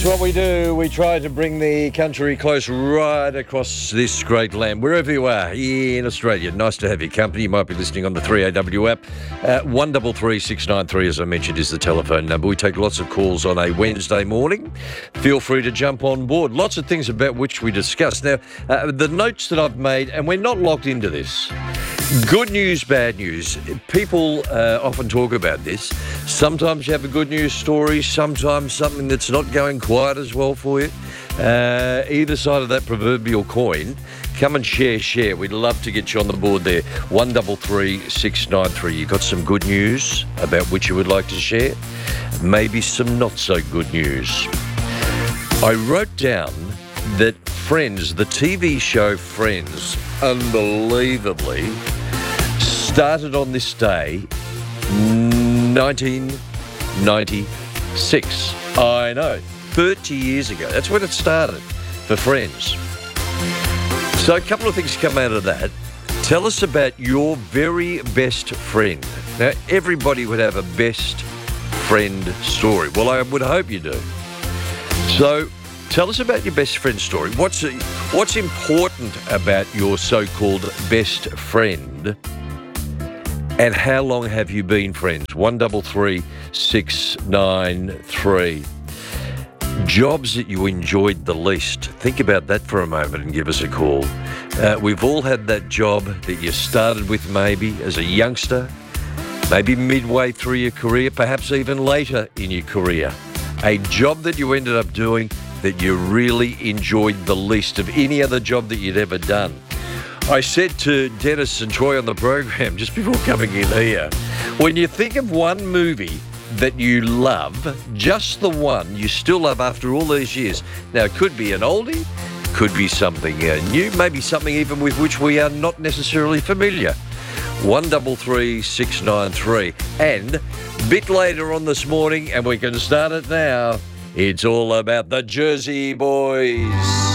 What we do, we try to bring the country close right across this great land, wherever you are here in Australia. Nice to have your company. You might be listening on the 3AW app. 133 693, as I mentioned, is the telephone number. We take lots of calls on a Wednesday morning. Feel free to jump on board. Lots of things about which we discuss. Now, the notes that I've made, and we're not locked into this. Good news, bad news. People often talk about this. Sometimes you have a good news story, sometimes something that's not going quite as well for you. Either side of that proverbial coin, come and share. We'd love to get you on the board there. 133 693. You got some good news about which you would like to share? Maybe some not so good news. I wrote down that Friends, the TV show Friends, unbelievably, started on this day, 1996. I know, 30 years ago. That's when it started for Friends. So a couple of things come out of that. Tell us about your very best friend. Now, everybody would have a best friend story. Well, I would hope you do. So tell us about your best friend story. What's important about your so-called best friend? And how long have you been friends? 133 693. Jobs that you enjoyed the least. Think about that for a moment and give us a call. We've all had that job that you started with maybe as a youngster, maybe midway through your career, perhaps even later in your career. A job that you ended up doing that you really enjoyed the least of any other job that you'd ever done. I said to Dennis and Troy on the program just before coming in here, when you think of one movie that you love, just the one you still love after all these years. Now, it could be an oldie, could be something new, maybe something even with which we are not necessarily familiar. 133 693. And a bit later on this morning, and we can start it now, it's all about the Jersey Boys.